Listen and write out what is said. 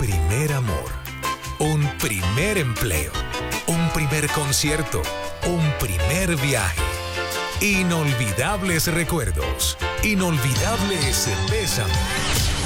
primer amor, un primer empleo, un primer concierto, un primer viaje. Inolvidables recuerdos, inolvidables pésames.